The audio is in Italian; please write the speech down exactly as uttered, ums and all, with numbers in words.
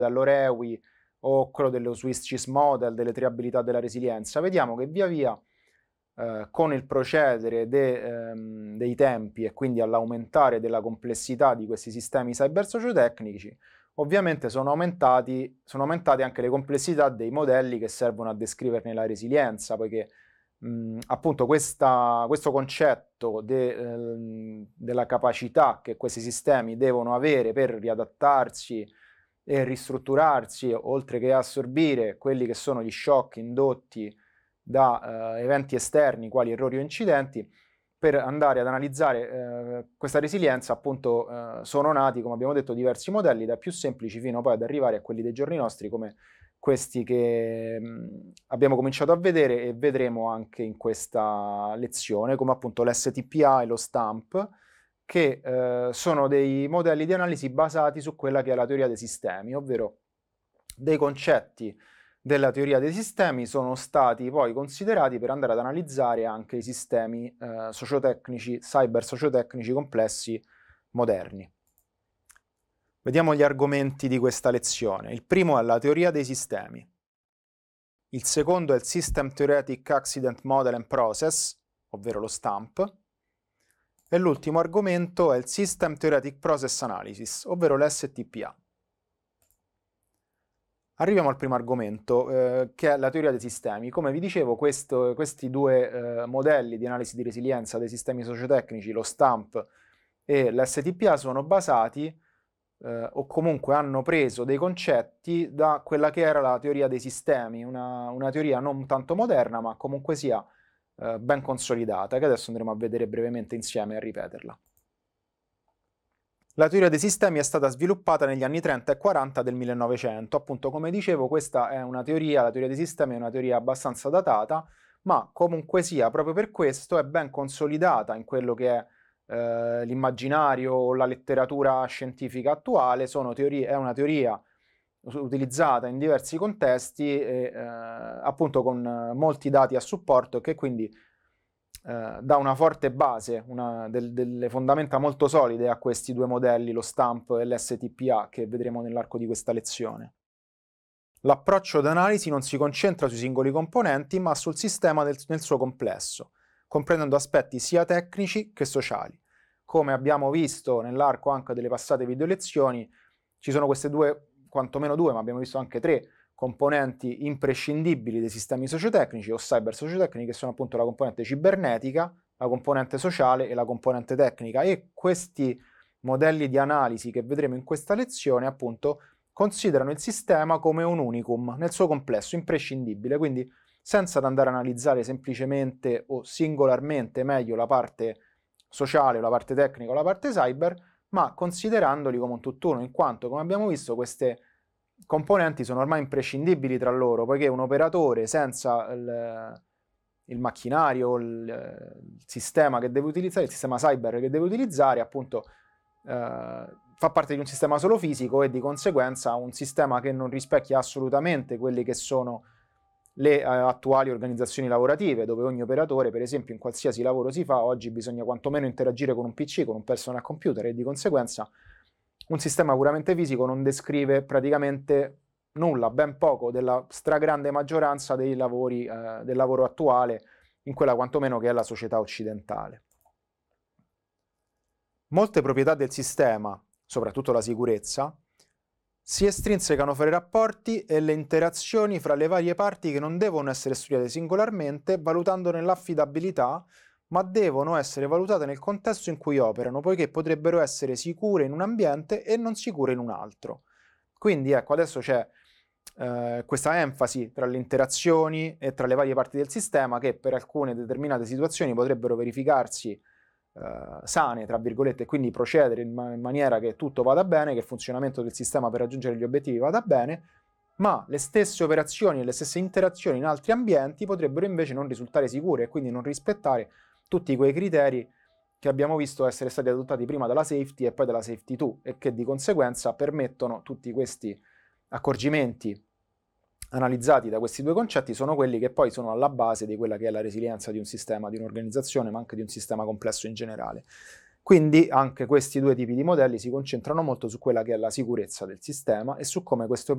dall'Orewi o quello dello Swiss Cheese Model, delle tre abilità della resilienza, vediamo che via via eh, con il procedere de, ehm, dei tempi e quindi all'aumentare della complessità di questi sistemi cyber-sociotecnici, ovviamente sono aumentati, sono aumentate anche le complessità dei modelli che servono a descriverne la resilienza, poiché mh, appunto questa, questo concetto de, ehm, della capacità che questi sistemi devono avere per riadattarsi e ristrutturarsi, oltre che assorbire quelli che sono gli shock indotti da eh, eventi esterni, quali errori o incidenti, per andare ad analizzare eh, questa resilienza, appunto, eh, sono nati, come abbiamo detto, diversi modelli, dai più semplici fino poi ad arrivare a quelli dei giorni nostri, come questi che mh, abbiamo cominciato a vedere e vedremo anche in questa lezione, come appunto l'S T P A e lo STAMP, che eh, sono dei modelli di analisi basati su quella che è la teoria dei sistemi, ovvero dei concetti della teoria dei sistemi sono stati poi considerati per andare ad analizzare anche i sistemi eh, sociotecnici, cyber sociotecnici complessi moderni. Vediamo gli argomenti di questa lezione. Il primo è la teoria dei sistemi. Il secondo è il System Theoretic Accident Model and Process, ovvero lo STAMP. E l'ultimo argomento è il System Theoretic Process Analysis, ovvero l'S T P A. Arriviamo al primo argomento, eh, che è la teoria dei sistemi. Come vi dicevo, questo, questi due eh, modelli di analisi di resilienza dei sistemi sociotecnici, lo STAMP e l'S T P A, sono basati eh, o comunque hanno preso dei concetti da quella che era la teoria dei sistemi, una, una teoria non tanto moderna, ma comunque sia eh, ben consolidata, che adesso andremo a vedere brevemente insieme e a ripeterla. La teoria dei sistemi è stata sviluppata negli anni trenta e quaranta del millenovecento. Appunto, come dicevo, questa è una teoria, la teoria dei sistemi è una teoria abbastanza datata, ma comunque sia, proprio per questo è ben consolidata in quello che è eh, l'immaginario o la letteratura scientifica attuale. Sono teorie, è una teoria utilizzata in diversi contesti e eh, appunto con molti dati a supporto, che quindi Uh, dà una forte base, una, del, delle fondamenta molto solide a questi due modelli, lo STAMP e l'S T P A, che vedremo nell'arco di questa lezione. L'approccio d'analisi non si concentra sui singoli componenti, ma sul sistema del, nel suo complesso, comprendendo aspetti sia tecnici che sociali. Come abbiamo visto nell'arco anche delle passate video lezioni, ci sono queste due, quantomeno due, ma abbiamo visto anche tre componenti imprescindibili dei sistemi sociotecnici o cyber sociotecnici, che sono appunto la componente cibernetica, la componente sociale e la componente tecnica, e questi modelli di analisi che vedremo in questa lezione appunto considerano il sistema come un unicum nel suo complesso, imprescindibile, quindi senza andare a analizzare semplicemente o singolarmente meglio la parte sociale, la parte tecnica o la parte cyber, ma considerandoli come un tutt'uno, in quanto, come abbiamo visto, queste componenti sono ormai imprescindibili tra loro, poiché un operatore senza il, il macchinario, il, il sistema che deve utilizzare, il sistema cyber che deve utilizzare, appunto eh, fa parte di un sistema solo fisico e di conseguenza un sistema che non rispecchia assolutamente quelle che sono le eh, attuali organizzazioni lavorative, dove ogni operatore, per esempio, in qualsiasi lavoro si fa, oggi bisogna quantomeno interagire con un P C, con un personal computer, e di conseguenza un sistema puramente fisico non descrive praticamente nulla, ben poco della stragrande maggioranza dei lavori, eh, del lavoro attuale, in quella quantomeno che è la società occidentale. Molte proprietà del sistema, soprattutto la sicurezza, si estrinsecano fra i rapporti e le interazioni fra le varie parti, che non devono essere studiate singolarmente, valutandone l'affidabilità, ma devono essere valutate nel contesto in cui operano, poiché potrebbero essere sicure in un ambiente e non sicure in un altro. Quindi ecco, adesso c'è eh, questa enfasi tra le interazioni e tra le varie parti del sistema, che per alcune determinate situazioni potrebbero verificarsi eh, sane, tra virgolette, e quindi procedere in, ma in maniera che tutto vada bene, che il funzionamento del sistema per raggiungere gli obiettivi vada bene, ma le stesse operazioni e le stesse interazioni in altri ambienti potrebbero invece non risultare sicure e quindi non rispettare tutti quei criteri che abbiamo visto essere stati adottati prima dalla safety e poi dalla safety due, e che di conseguenza permettono tutti questi accorgimenti analizzati da questi due concetti, sono quelli che poi sono alla base di quella che è la resilienza di un sistema, di un'organizzazione, ma anche di un sistema complesso in generale. Quindi anche questi due tipi di modelli si concentrano molto su quella che è la sicurezza del sistema e su come queste